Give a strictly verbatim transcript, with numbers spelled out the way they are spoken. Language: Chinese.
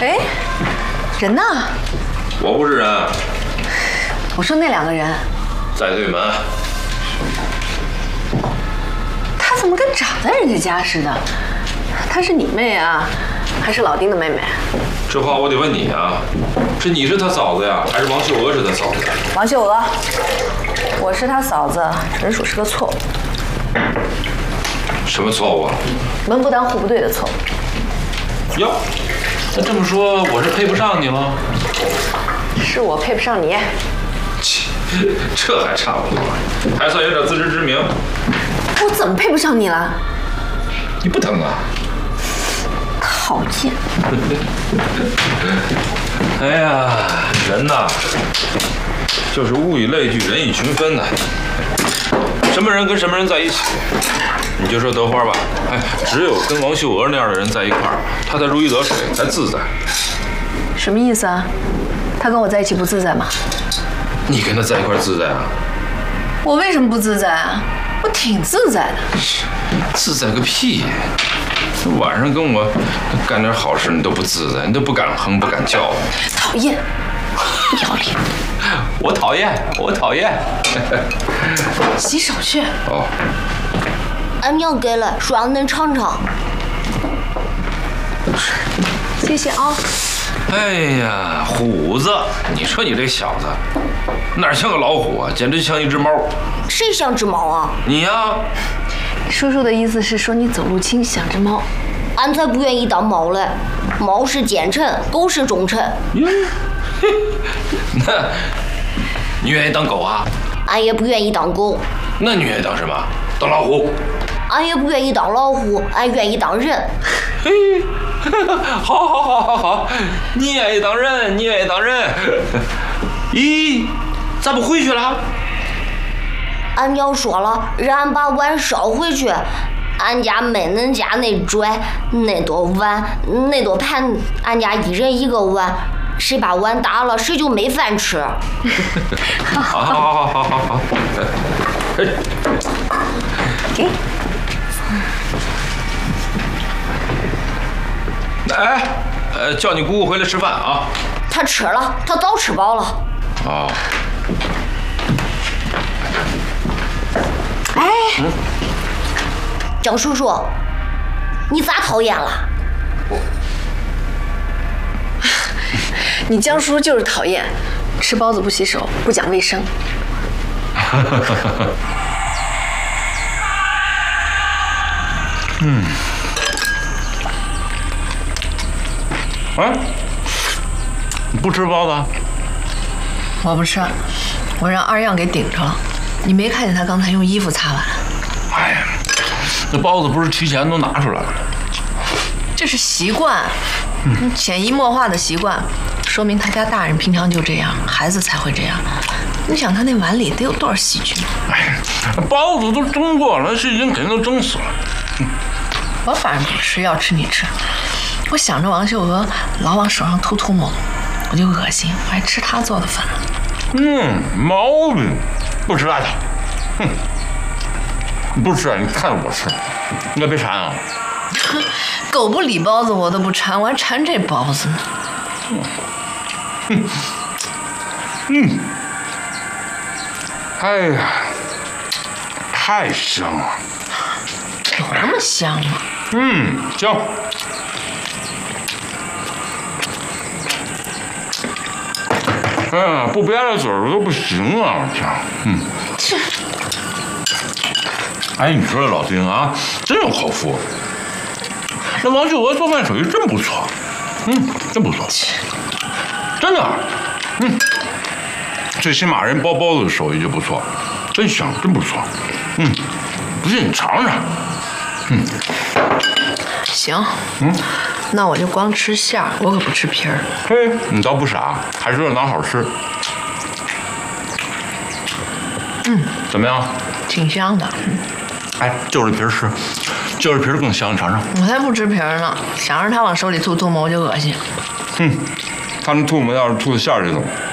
哎，人呢？ 我不是人。 我说那两个人在对门。 她怎么跟长在人家家似的？她是你妹啊，还是老丁的妹妹？ 这话我得问你啊，是你是他嫂子呀，还是王秀娥是他嫂子？ 王秀娥，我是她嫂子，纯属是个错误。 什么错误啊？ 门不当户不对的错误。 哟，那这么说我是配不上你了？ 是我配不上你。 切，这还差不多，还算有点自知之明。 我怎么配不上你了？ 你不疼啊？ 讨厌。 哎呀，人呐，就是物以类聚，人以群分呐。什么人跟什么人在一起？你就说德花吧，哎，只有跟王秀娥那样的人在一块儿，她才如鱼得水，才自在。 什么意思啊？她跟我在一起不自在吗？ 你跟她在一块儿自在啊？ 我为什么不自在啊？我挺自在的。 自在个屁！晚上跟我干点好事，你都不自在，你都不敢哼，不敢叫。 讨厌，不要脸。 我讨厌，我讨厌。 洗手去。 哦。 俺娘给了，说俺能尝尝。 谢谢啊。 哎呀，虎子，你说你这小子，哪像个老虎啊，简直像一只猫。 谁像只猫啊？ 你呀。 叔叔的意思是说你走路轻，像只猫。 俺才不愿意当猫嘞，猫是奸臣，狗是忠臣。 那，你愿意当狗啊？ 俺也不愿意当狗。 那你愿意当什么？当老虎？ 俺也不愿意当老虎，俺愿意当人。 嘿，好，好，好，好，好，你愿意当人，你愿意当人。咦，咋不回去了？ 俺娘说了，让俺把碗烧回去。俺家没恁家那拽，那多碗，那多盘，俺家一人一个碗，谁把碗打了，谁就没饭吃。 好，好，好，好，好，好。 给。 哎，呃，叫你姑姑回来吃饭啊。 她吃了，她早吃饱了。 哦。 哎， 嗯， 江叔叔，你咋讨厌了？ 你江叔就是讨厌，吃包子不洗手，不讲卫生。 嗯。哎，你不吃包子？ 我不吃，我让二样给顶着了。你没看见他刚才用衣服擦碗？ 哎呀，那包子不是提前都拿出来了？ 这是习惯，嗯，潜移默化的习惯，说明他家大人平常就这样，孩子才会这样。你想他那碗里得有多少细菌？ 哎，包子都蒸过了，细菌肯定都蒸死了。嗯， 我反正不吃，要吃你吃。我想着王秀娥老往手上吐吐沫沫，我就恶心，我还吃她做的饭。 嗯，毛病，不吃拉倒。哼，你不吃，你看着我吃，你可别馋啊。 狗不理包子我都不馋，我还馋这包子呢。 嗯，嗯，哎呀，太香了。 有那么香吗？ 嗯，香。哎呀，不吧嗒嘴儿都不行啊！我天，嗯。 这。 哎，你说这老丁啊，真有口福。那王秀娥做饭手艺真不错，嗯，真不错，真的，嗯，最起码人包包子的手艺就不错，真香，真不错，嗯，不信你尝尝，嗯， 行，嗯，那我就光吃馅儿，我可不吃皮儿。 嘿，你倒不傻，还知道哪好吃。 嗯， 怎么样？ 挺香的。嗯， 哎，就着皮儿吃，就着皮儿更香，你尝尝。 我才不吃皮儿呢，想让他往手里吐吐沫我就恶心。 哼，他们吐沫要是吐到馅儿里头，